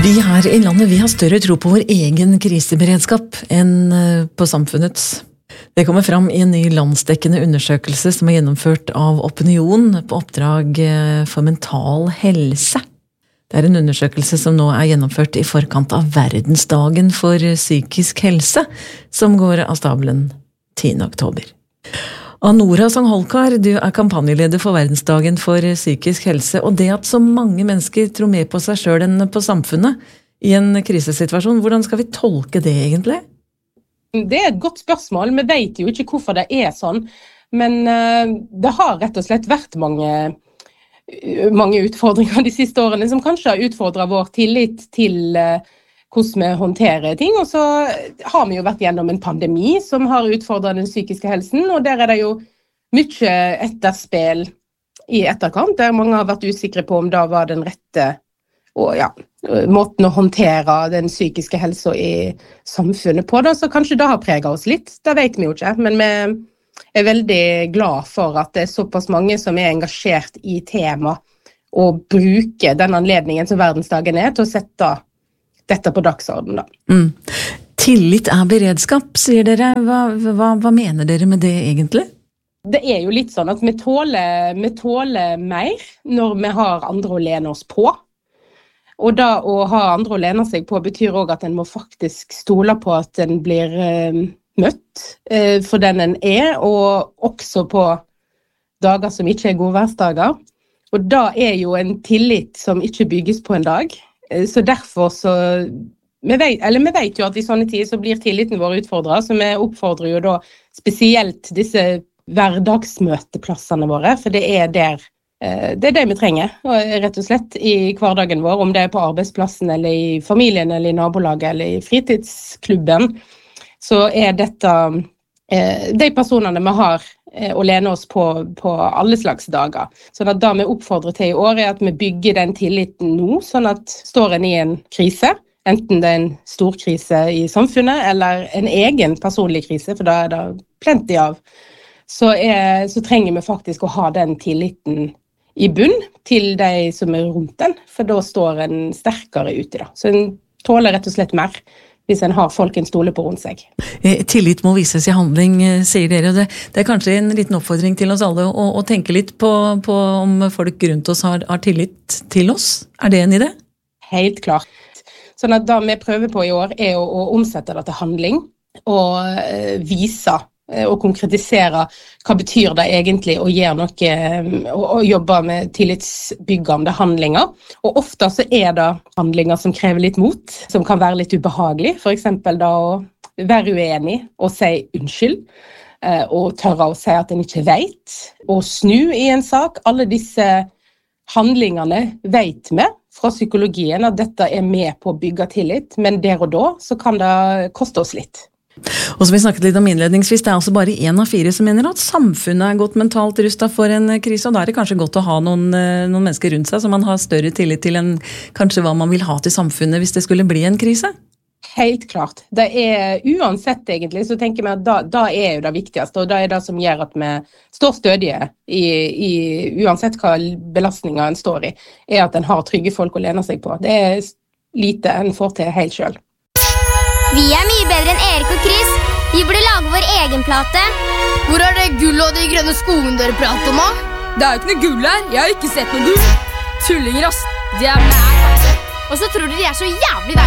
Vi her i landet vi har større tro på vår egen kriseberedskap enn på samfunnets. Det kommer fram i en ny landsdekkende undersøkelse som er gjennomført av Opinion på oppdrag for mental helse. Det er en undersøkelse som nå er gjennomført i forkant av verdensdagen for psykisk helse, som går av stabelen 10. oktober. Anora Sangholkar, du er kampanjeleder for verdensdagen for psykisk helse, og det at så mange mennesker tror mer på seg selv enn på samfunnet i en krisesituasjon, hvordan skal vi tolke det egentlig? Det er et godt spørsmål. Vi vet jo ikke hvorfor det er sånn, men det har rett og slett vært mange utfordringer de siste årene som kanskje har utfordret vår tillit til hvordan vi håndterer ting, og så har vi jo vært gjennom en pandemi som har utfordret den psykiske helsen, og der er det jo mye etterspill i etterkant, der mange har vært usikre på om det var den rette måten å håndtere den psykiske helsen i samfunnet på, da, så kanskje det har preget oss litt, det vet vi jo ikke, men vi er veldig glad for at det er såpass mange som er engasjert i tema og bruker den anledningen som verdensdagen er til å sette dette på dagsordenen da. Tillit er beredskap, sier dere. Hva mener dere med det egentlig? Det er jo litt sånn at vi tåler mer når vi har andre å lene oss på. Og da å ha andre å lene seg på betyr også at en må faktisk stole på at en blir møtt for den en er, og også på dager som ikke er godværsdager. Og da er jo en tillit som ikke bygges på en dag. Så derfor vi vet jo at i sånne tider så blir tilliten vår utfordret, så vi oppfordrer jo da spesielt disse hverdagsmøteplassene våre, for det er det vi trenger, rett og slett, i hverdagen vår, om det er på arbeidsplassen, eller i familien, eller i nabolaget, eller i fritidsklubben, så er dette de personene vi har å lene oss på alle slags dager. Sånn at det vi oppfordrer til i år er at vi bygger den tilliten nå, sånn at står en i en krise, enten det er en stor krise i samfunnet, eller en egen personlig krise, for da er det plenty av, så trenger vi faktisk å ha den tilliten i bunn til de som er rundt den, for da står en sterkere ute da. Så en tåler rett og slett mer hvis en har folk en stole på rundt seg. Tillit må vises i handling, sier dere. Det er kanskje en liten oppfordring til oss alle å tenke litt på om folk rundt oss har tillit til oss. Er det en idé? Helt klart. Sånn at det vi prøver på i år er å omsette det til handling, og vise og konkretisere hva betyr det egentlig å gjøre noe og jobbe med tillitsbyggende handlinger. Og ofte så er det handlinger som krever litt mot, som kan være litt ubehagelig. For eksempel da å være uenig og si unnskyld, og tørre å si at en ikke vet, og snu i en sak. Alle disse handlingene vet vi fra psykologien at dette er med på å bygge tillit, men der og da så kan det koste oss litt. Og som vi snakket litt om innledningsvis, det er altså bare 1 av 4 som mener at samfunnet er godt mentalt rustet for en krise, og da er det kanskje godt å ha noen mennesker rundt seg som man har større tillit til enn kanskje hva man vil ha til samfunnet hvis det skulle bli en krise? Helt klart. Det er uansett egentlig, så tenker vi at da er jo det viktigste, og det er det som gjør at vi står stødige i uansett hva belastninger en står i, er at en har trygge folk å lene seg på. Det er lite en får til helt selv. Vi er mye bedre enn Erik og Chris. Vi burde lage vår egen plate. Hvor er det gull og de grønne skoene dere prater om, da? Det er jo ikke noe gull her. Jeg har ikke sett noe gull. Tullinger, ass. De er meg. Og så tror dere de er så jævlig deilige.